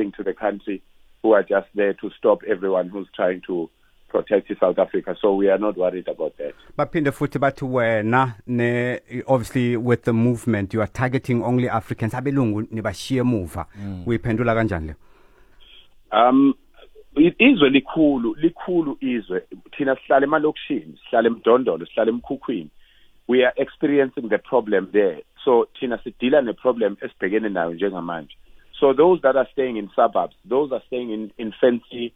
nothing to the country, who are just there to stop everyone who's trying to protect South Africa. So we are not worried about that. Baphinde futhi bathi wena obviously with the movement you are targeting only Africans. Abelungu nibashiye emuva. Uyiphendula kanjani le? Izwe likhulu izwe. Thina sihlala emalokishini, sihlala eMdondolo, sihlala eMkhukhwini. We are experiencing the problem there. So thina sidila ne-problem esibhekene nayo njengamanje. So those that are staying in suburbs, those are staying in fancy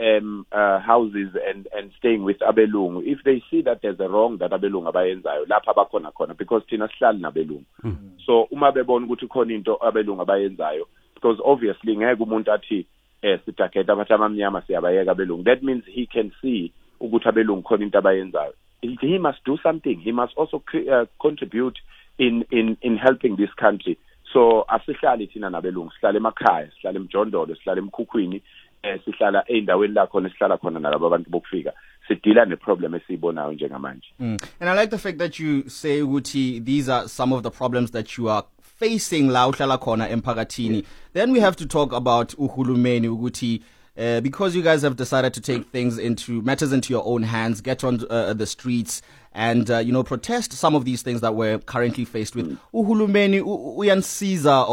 houses and staying with abelungu, if they see that there's a wrong that abelungu abayenzayo lapha abakhona khona, because thina sihlali nabelungu. So uma bebona ukuthi khona into abelungu abayenzayo, because obviously ngeke umuntu athi sitaketa abantu abamnyama siyabayeka abelungu, that means he can see ukuthi abelungu khona into abayenzayo. He must do something. He must also contribute in helping this country. So asihlali thina nabelungu, sihlala emakhaya, sihlala eMjondolo, sihlala eMkhukhwini, sihlala endaweni la khona sihlala khona nalabo abantu bokufika. Sidila ne-problem esiyibonayo njengamanje. And I like the fact that you say ukuthi these are some of the problems that you are facing la uhlala khona emphakathini. Then we have to talk about uhulumeni ukuthi because you guys have decided to take matters into your own hands, get on the streets and protest some of these things that we're currently faced with. Uhulumeni uyansiza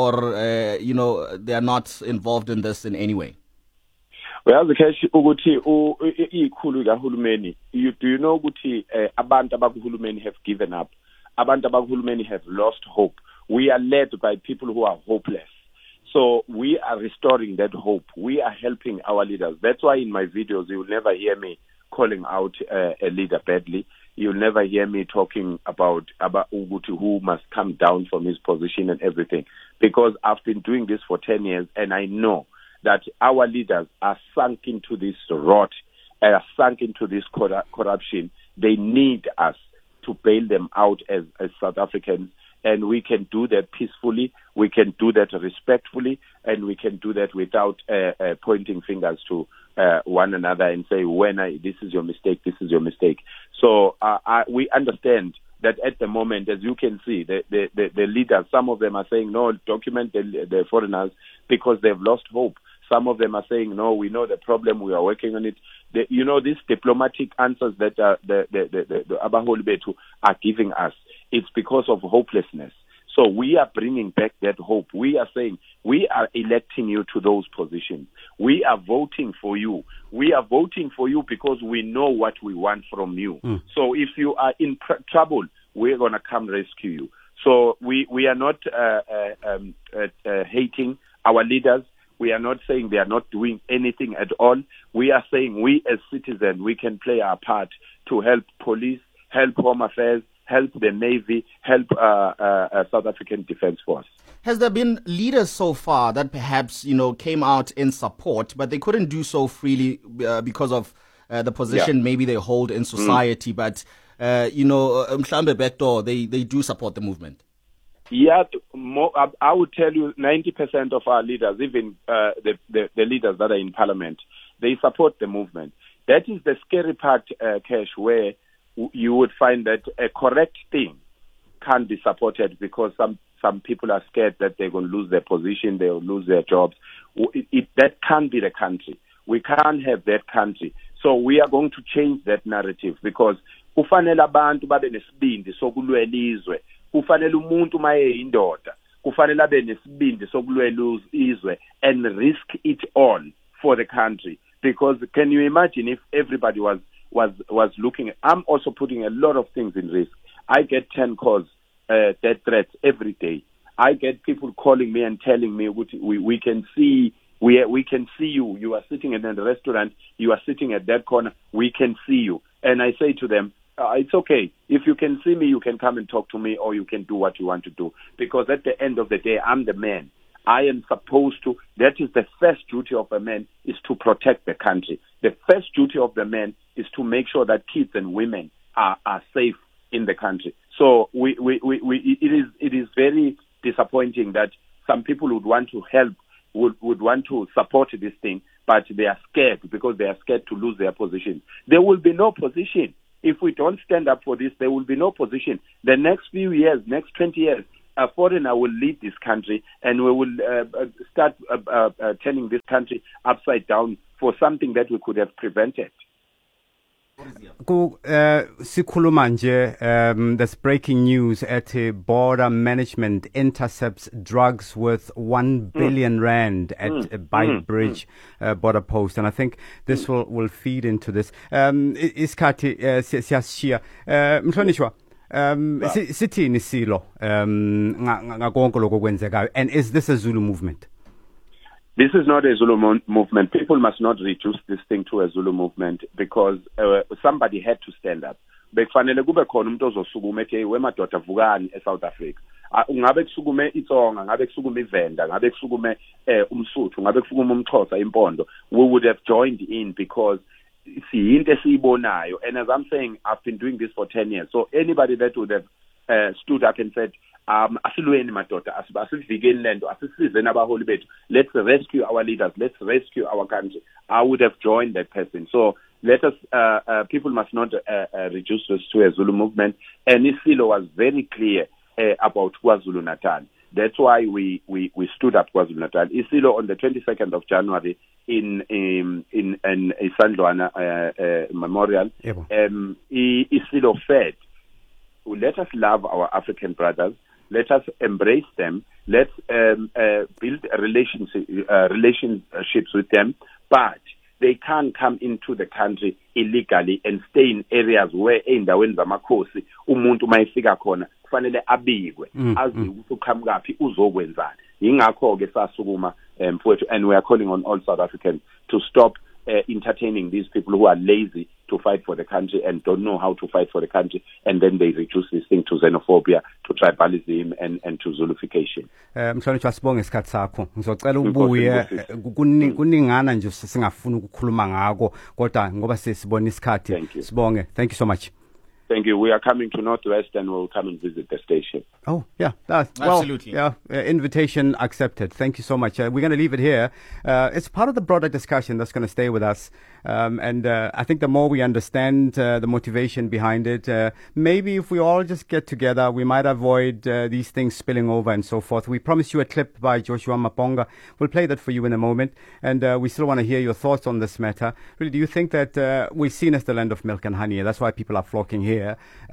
or they are not involved in this in any way. Well, the case ukuthi ikhulu kahulumeni, do you know ukuthi abantu abakuhulumeni have given up? Abantu abakuhulumeni have lost hope. We are led by people who are hopeless. So we are restoring that hope. We are helping our leaders. That's why in my videos you will never hear me calling out a leader badly. You'll never hear me talking about Uguti who must come down from his position and everything. Because I've been doing this for 10 years and I know that our leaders are sunk into this rot, are sunk into this corruption. They need us to bail them out as South Africans. And we can do that peacefully, we can do that respectfully, and we can do that without pointing fingers to one another and say, this is your mistake, this is your mistake. So we understand that at the moment, as you can see, the leaders, some of them are saying, no, document the foreigners because they've lost hope. Some of them are saying, no, we know the problem, we are working on it. These diplomatic answers that the Abaholi Bethu are giving us, it's because of hopelessness. So we are bringing back that hope. We are saying, we are electing you to those positions. We are voting for you. We are voting for you because we know what we want from you. So if you are in trouble, we're going to come rescue you. So we are not hating our leaders. We are not saying they are not doing anything at all. We are saying we as citizens, we can play our part to help police, help Home Affairs, help the Navy, help South African Defence Force. Has there been leaders so far that perhaps, came out in support, but they couldn't do so freely because of the position maybe they hold in society, but, Mhlambe Bekto, they do support the movement? Yeah, I would tell you 90% of our leaders, even the leaders that are in parliament, they support the movement. That is the scary part, Cash, where you would find that a correct thing can't be supported because some people are scared that they're going to lose their position, they'll lose their jobs. That can't be the country. We can't have that country. So we are going to change that narrative because kufanele abantu babe nesibindi sokulwela izwe. Kufanele umuntu maye indoda. Kufanele abe nesibindi sokulwela izwe and risk it all for the country. Because can you imagine if everybody was looking? I'm also putting a lot of things in risk. I get 10 calls, death threats every day. I get people calling me and telling me we can see you. You are sitting in a restaurant. You are sitting at that corner. We can see you. And I say to them, it's okay. If you can see me, you can come and talk to me, or you can do what you want to do. Because at the end of the day, I'm the man. I am supposed to. That is the first duty of a man, is to protect the country. The first duty of the man is to make sure that kids and women are safe in the country. So it is very disappointing that some people would want to help, would want to support this thing, but they are scared because they are scared to lose their position. There will be no position. If we don't stand up for this, there will be no position. The next few years, next 20 years, a foreigner will lead this country, and we will start turning this country upside down for something that we could have prevented. Sikhuluma nje, there's breaking news at border management intercepts drugs worth 1 billion rand at Beitbridge border post, and I think this will feed into this. Isikhathi siyashiya Mhlonishwa, sithini silo ngakonke lokho kwenzekayo, and is this a Zulu movement? This is not a Zulu movement. People must not reduce this thing to a Zulu movement, because somebody had to stand up. Bekufanele kube khona umuntu ozosukuma ethi wemadoda vukani eSouth Africa. Ngabe kusukume iTsonga, ngabe kusukume iVenda, ngabe kusukume umSuthu, ngabe kusukume umXhosa impondo. We would have joined in, because siyinto esiyibonayo. And as I'm saying, I've been doing this for 10 years. So anybody that would have stood up and said, asilweni madoda, asivikeni lento, asisizeni abaholi bethu, let's rescue our leaders, let's rescue our country, I would have joined that person. So let us, people must not reduce this to a Zulu movement. And Isilo was very clear about KwaZulu-Natal. That's why we stood up KwaZulu-Natal. Isilo on the 22nd of January in Sandlwana Memorial, Isilo said, let us love our African brothers. Let us embrace them. Let's build relationships with them. But they can't come into the country illegally and stay in areas where endaweni zamakhosi umuntu mayifika khona kufanele abikwe azi ukuthi uqhamukaphi uzokwenzani. Yingakho ke sasukuma mfowethu, and we are calling on all South Africans to stop entertaining these people who are lazy to fight for the country and don't know how to fight for the country, and then they reduce this thing to xenophobia, to tribalism, and to Zulufication. Mhlonishwa, sibonge isikhathi sakho. Ngizocela ubuye kuningana nje singafuna ukukhuluma ngako, kodwa ngoba sesibona isikhathi. Sibonge. Thank you so much. Thank you. We are coming to Northwest, and we'll come and visit the station. Oh, yeah. Absolutely. Yeah, invitation accepted. Thank you so much. We're going to leave it here. It's part of the broader discussion that's going to stay with us. And I think the more we understand the motivation behind it, maybe if we all just get together, we might avoid these things spilling over and so forth. We promised you a clip by Joshua Maponga. We'll play that for you in a moment. And we still want to hear your thoughts on this matter. Really, do you think that we're seen as the land of milk and honey? That's why people are flocking here.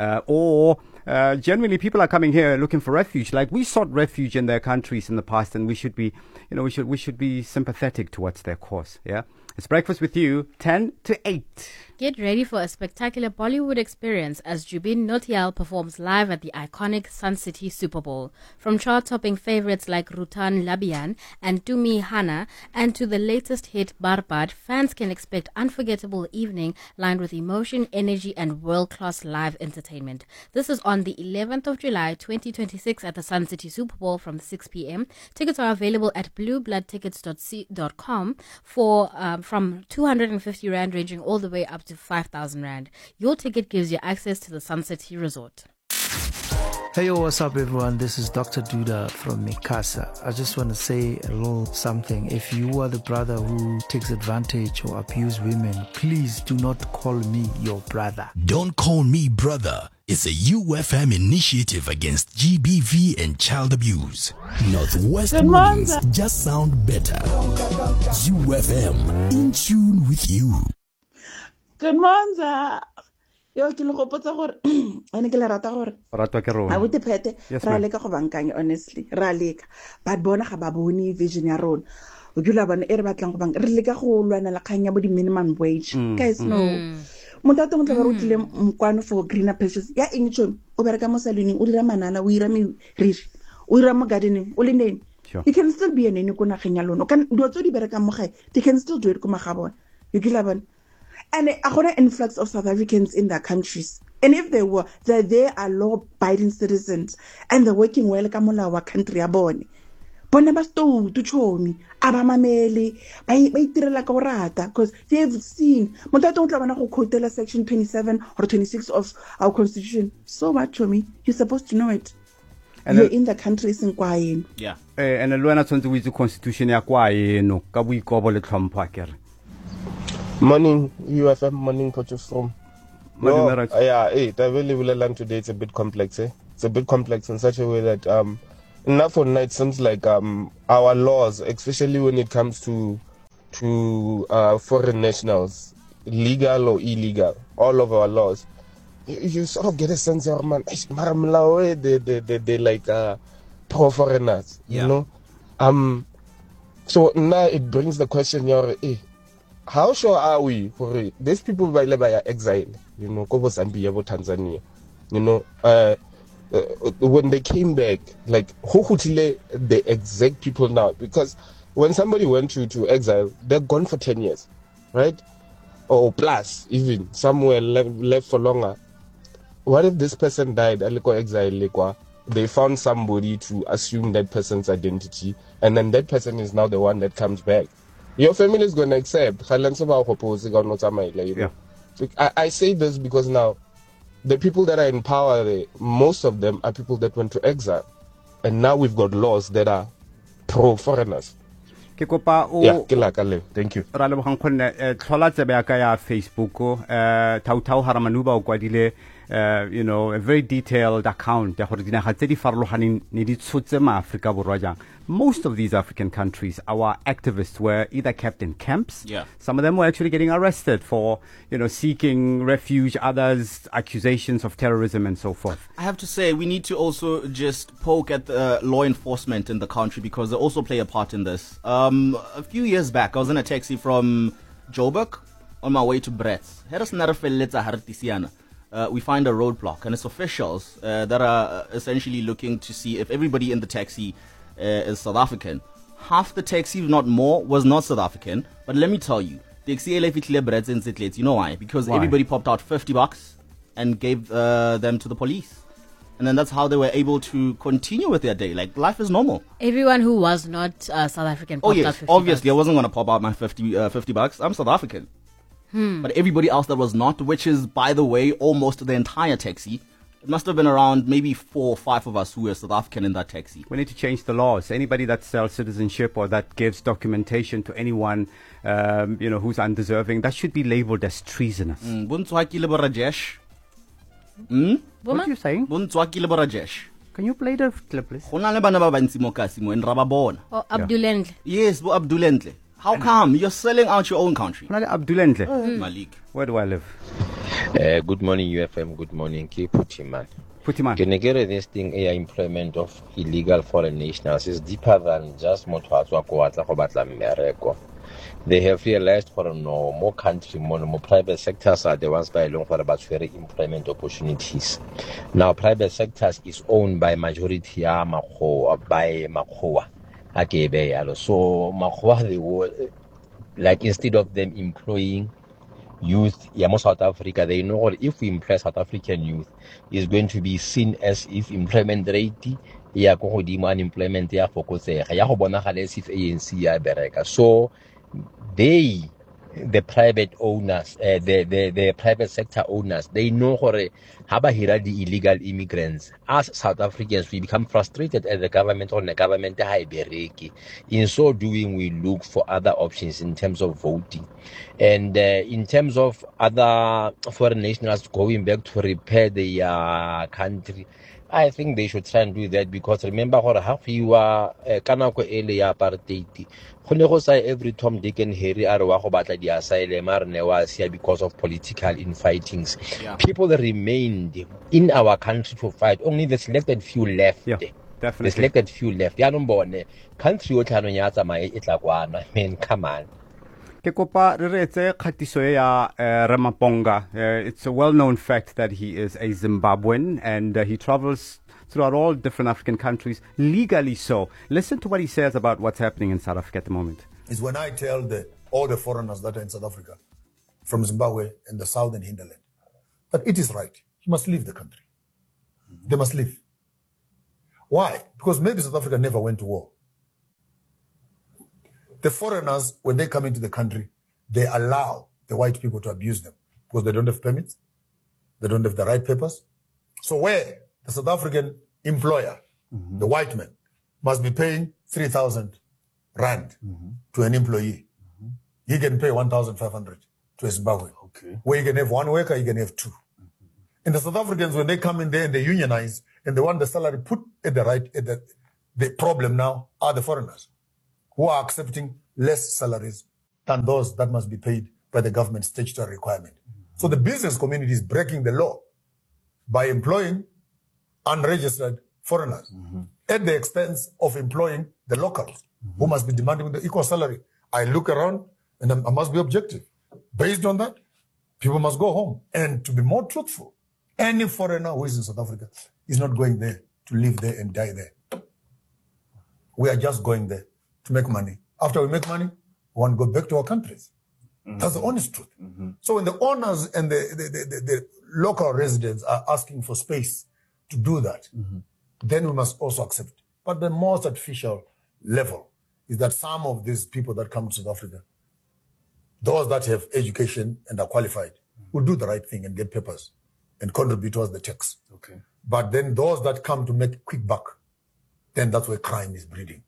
Or generally people are coming here looking for refuge. Like we sought refuge in their countries in the past, and we should be, we should be sympathetic towards their cause. Yeah, it's Breakfast with You, 10 to 8. Get ready for a spectacular Bollywood experience as Jubin Nautiyal performs live at the iconic Sun City Super Bowl. From chart-topping favorites like Rutan Labian and Tumi Hana, and to the latest hit Barbad, fans can expect unforgettable evening lined with emotion, energy, and world-class live entertainment. This is on the 11th of July, 2026 at the Sun City Super Bowl from 6 p.m. Tickets are available at bluebloodtickets.com for from 250 Rand ranging all the way up to 5,000 Rand. Your ticket gives you access to the Sun City Resort. Hey, yo, what's up, everyone? This is Dr. Duda from Mikasa. I just want to say a little something. If you are the brother who takes advantage or abuse women, please do not call me your brother. Don't call me brother. It's a UFM initiative against GBV and child abuse. Northwest Wings just sound better. UFM, in tune with you. Good morning. Yo ke le gopotsa gore ene ke le rata gore ratwa ke rona a botse phete ra leka go bankanya, honestly ra leka but bona ga ba bone vision ya rona o dula bana e re batlang go banka re leka go lwana la khanya bo di minimum wage. Guys, no montate mo tla ba rutile mkwano for greener pastures ya engcho o bereka mo saluni o dira manana o ira rich o ira mo gardening o le nene. You can still be a nene ko na khanya lona kan do tso di bereka mo gae they can still do it ko magabona you dula bana. And a influx of South Africans in their countries. And if they were, they are law-abiding citizens. And they're working well in our country. Bona ba sto to chomi, abamameli, ba itirela ka rata, because they've seen. Montato utla bana go quote section 27 or 26 of our constitution. So what, chomi? You're supposed to know it. And you're in the country in kwaeno. Yeah. And the lwana tsonto with the constitution ya kwaeno ka boikobo le tlhompho akere. Morning, UFM, morning, Coach from. Yeah, the available land today, it's a bit complex, It's a bit complex in such a way that now for now it seems like our laws, especially when it comes to foreign nationals, legal or illegal, all of our laws, you sort of get a sense of man, they like pro foreigners, you know. So now it brings the question, how sure are we for these people by exile, you know, Kobo Zambia, Tanzania, you know, when they came back, like who could the exact people now? Because when somebody went to exile, they're gone for 10 years, right? Or plus, even somewhere left for longer. What if this person died, they found somebody to assume that person's identity, and then that person is now the one that comes back? Your family is going to accept. Yeah. I say this because now, the people that are in power, most of them are people that went to exile. And now we've got laws that are pro-foreigners. Thank you. You know, a very detailed account. Most of these African countries, our activists were either kept in camps. Yeah. Some of them were actually getting arrested for, you know, seeking refuge, others accusations of terrorism and so forth. I have to say, we need to also just poke at the law enforcement in the country because they also play a part in this. A few years back, I was in a taxi from Joburg on my way to Brits. We find a roadblock, and it's officials that are essentially looking to see if everybody in the taxi is South African. Half the taxi, if not more, was not South African. But let me tell you, you know why? Because everybody popped out $50 and gave them to the police. And then that's how they were able to continue with their day. Like, life is normal. Everyone who was not South African popped out $50. Obviously, I wasn't going to pop out my $50. I'm South African. But everybody else that was not, which is, by the way, almost the entire taxi, it must have been around maybe 4 or 5 of us who were South African in that taxi. We need to change the laws. Anybody that sells citizenship or that gives documentation to anyone, you know, who's undeserving, that should be labeled as treasonous. What are you saying? Can you play the clip, please? Oh, Abdulendle. Yes, Abdulendle. How come? You're selling out your own country. Malik. Where do I live? Good morning, UFM. Good morning, Putiman. Can you get this thing, employment of illegal foreign nationals is deeper than just They have realized for no more country, more private sectors are the ones by long for about employment opportunities. Now, private sectors is owned by majority by Makhoa. So they were, like, instead of them employing youth South Africa, they know if we employ South African youth, it's going to be seen as if employment rate unemployment so they, the private owners, the private sector owners, they know the illegal immigrants. As South Africans, we become frustrated at the government or the government. In so doing, we look for other options in terms of voting. And in terms of other foreign nationals going back to repair their country, I think they should try and do that, because remember how you are apartheid. Every Tom, Dick and Harry are the asylum because of political infightings. Yeah. People remained in our country to fight. Only the selected few left. Yeah, definitely. The selected few left. Country come on. It's a well-known fact that he is a Zimbabwean, and he travels throughout all different African countries, legally so. Listen to what he says about what's happening in South Africa at the moment. Is when I tell all the foreigners that are in South Africa, from Zimbabwe and the southern hinterland, that it is right. You must leave the country. They must leave. Why? Because maybe South Africa never went to war. The foreigners, when they come into the country, they allow the white people to abuse them because they don't have permits. They don't have the right papers. So where the South African employer, the white man, must be paying 3,000 rand to an employee, he can pay 1,500 to a Zimbabwean. Okay. Where you can have one worker, you can have two. And the South Africans, when they come in there and they unionize and they want the salary put at the The problem now are the foreigners who are accepting less salaries than those that must be paid by the government statutory requirement. So the business community is breaking the law by employing unregistered foreigners at the expense of employing the locals who must be demanding the equal salary. I look around and I must be objective. Based on that, people must go home. And to be more truthful, any foreigner who is in South Africa is not going there to live there and die there. We are just going there to make money. After we make money, we want to go back to our countries. That's the honest truth. So when the owners and the local residents are asking for space to do that, then we must also accept. But the most artificial level is that some of these people that come to South Africa, those that have education and are qualified, will do the right thing and get papers and contribute towards the tax. Okay. But then those that come to make quick buck, then that's where crime is breeding.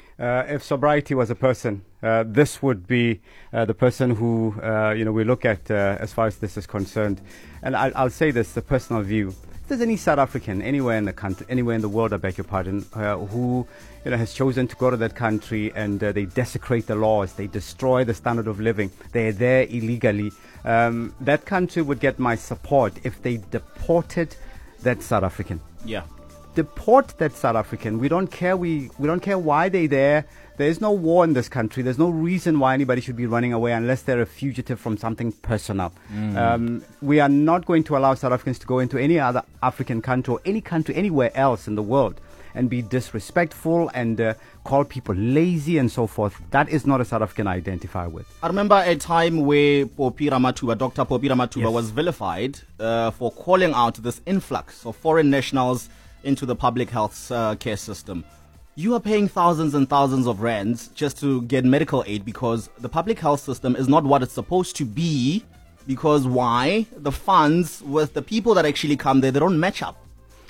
If sobriety was a person, this would be the person who we look at as far as this is concerned. And I'll say this, the personal view. If there's any South African anywhere in the country, anywhere in the world, I beg your pardon, who has chosen to go to that country and they desecrate the laws, they destroy the standard of living, they're there illegally, that country would get my support if they deported that South African. Yeah. Deport that South African. We don't care. We don't care why they're there. There's no war in this country. There's no reason why anybody should be running away unless they're a fugitive from something personal. We are not going to allow South Africans to go into any other African country or any country anywhere else in the world and be disrespectful and call people lazy and so forth. That is not a South African I identify with. I remember a time where Dr. Phophi Ramathuba was vilified for calling out this influx of foreign nationals into the public health care system. You are paying thousands and thousands of rands just to get medical aid because the public health system is not what it's supposed to be. Because why? The funds with the people that actually come there, they don't match up.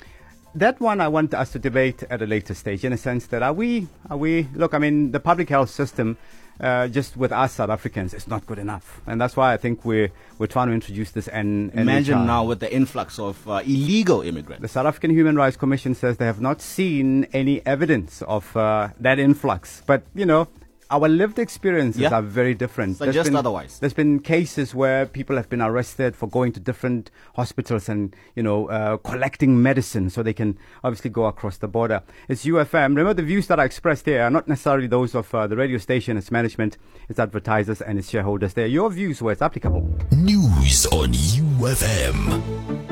That one I want us to debate at a later stage, in a sense that are we look, I mean, the public health system just with us South Africans is not good enough, and that's why I think we're trying to introduce this. And imagine now with the influx of illegal immigrants. The South African Human Rights Commission says they have not seen any evidence of that influx, but our lived experiences are very different. Suggest otherwise. There's been cases where people have been arrested for going to different hospitals and, collecting medicine so they can obviously go across the border. It's UFM. Remember, the views that are expressed here are not necessarily those of the radio station, its management, its advertisers, and its shareholders. They're your views where it's applicable. News on UFM.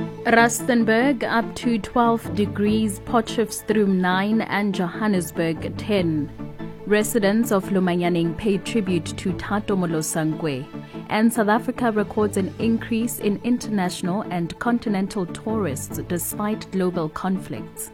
Rustenburg up to 12 degrees, Potchefstroom 9 and Johannesburg 10. Residents of Lomanyaneng pay tribute to Thato Molosangwe, and South Africa records an increase in international and continental tourists despite global conflicts.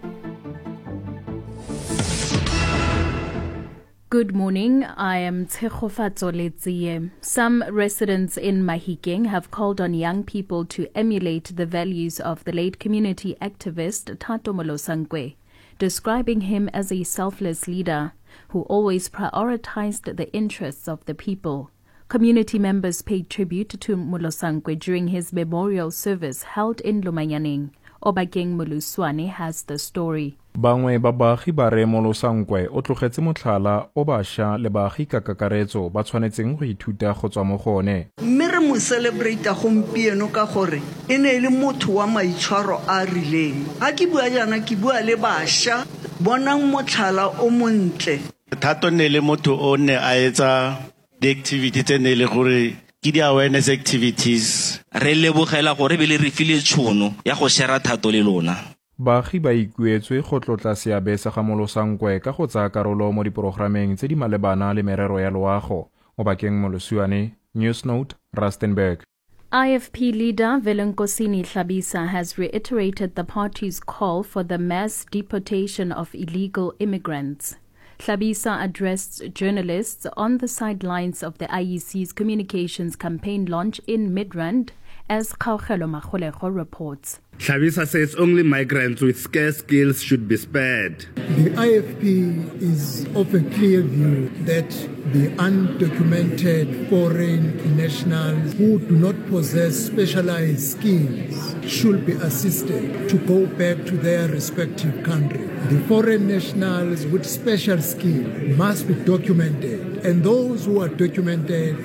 Good morning, I am Tshegofatso Letsie. Some residents in Mahikeng have called on young people to emulate the values of the late community activist Thato Molosangwe, describing him as a selfless leader who always prioritized the interests of the people. Community members paid tribute to Molosangwe during his memorial service held in Lomanyaneng. Obakeng Moluswane has the story. Bangwe ba baagi ba re Molosangwe o tlogetse motlhala o bašwa le baagi ka kakaretso ba tshwanetseng go ithuta go tswa mo gone. Mme re mo celebrate gompieno ka gore e ne le motho wa maitshwaro a rileng. Ha ke bua jana ke bua le bašwa bonang motlhala o montle. Thato ne le motho o ne a etsa di activity tse ne le gore ke di awareness activities. Re lebogela gore be le re file tšhono ya go share Thato le lona. Baagi ba ikuetswe go tlotla seabe sa ga Molosangwe ka go tsaya karolo mo diprogrameng tse di malebana le merero ya loago. Obakeng Moluswane, Newsnote, Rustenburg. IFP leader Velenkosini Hlabisa has reiterated the party's call for the mass deportation of illegal immigrants. Hlabisa addressed journalists on the sidelines of the IEC's communications campaign launch in Midrand as Kgaugelo Magolego reports. Tlhabisa says only migrants with scarce skills should be spared. The IFP is of a clear view that the undocumented foreign nationals who do not possess specialized skills should be assisted to go back to their respective country. The foreign nationals with special skills must be documented, and those who are documented